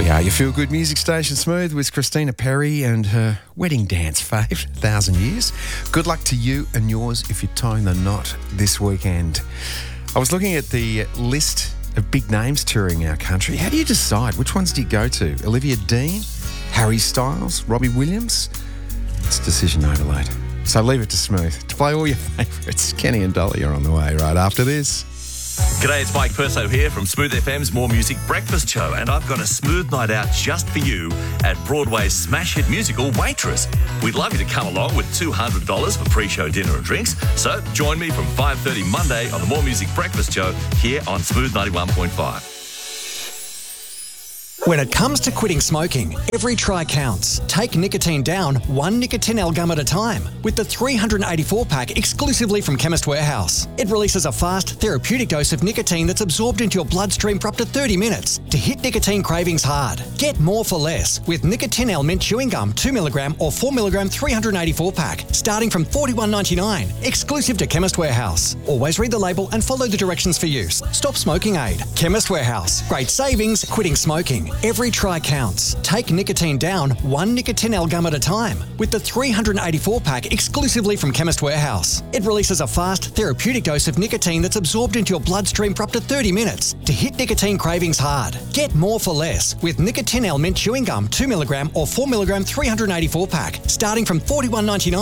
we are, your feel-good music station, Smooth, with Christina Perri and her wedding dance fave, 1,000 Years. Good luck to you and yours if you're tying the knot this weekend. I was looking at the list of big names touring our country. How do you decide? Which ones do you go to? Olivia Dean, Harry Styles, Robbie Williams? It's decision overload. So leave it to Smooth to play all your favourites. Kenny and Dolly are on the way right after this. G'day, it's Mike Perso here from Smooth FM's More Music Breakfast Show, and I've got a smooth night out just for you at Broadway's smash hit musical Waitress. We'd love you to come along with $200 for pre-show dinner and drinks, so join me from 5:30 Monday on the More Music Breakfast Show here on Smooth 91.5. When it comes to quitting smoking, every try counts. Take nicotine down one Nicotinell gum at a time with the 384-pack exclusively from Chemist Warehouse. It releases a fast, therapeutic dose of nicotine that's absorbed into your bloodstream for up to 30 minutes to hit nicotine cravings hard. Get more for less with Nicotinell Mint Chewing Gum 2mg or 4mg 384-pack starting from $41.99, exclusive to Chemist Warehouse. Always read the label and follow the directions for use. Stop smoking aid. Chemist Warehouse. Great savings, quitting smoking. Every try counts. Take nicotine down one Nicotinell gum at a time with the 384-pack exclusively from Chemist Warehouse. It releases a fast, therapeutic dose of nicotine that's absorbed into your bloodstream for up to 30 minutes to hit nicotine cravings hard. Get more for less with Nicotinell Mint Chewing Gum 2mg or 4mg 384-pack starting from $41.99.